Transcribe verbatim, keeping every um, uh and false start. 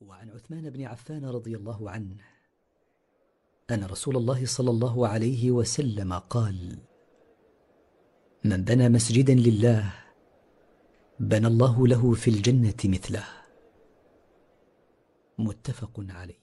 وعن عثمان بن عفان رضي الله عنه أن رسول الله صلى الله عليه وسلم قال: من بنى مسجدا لله بنى الله له في الجنة مثله. متفق عليه.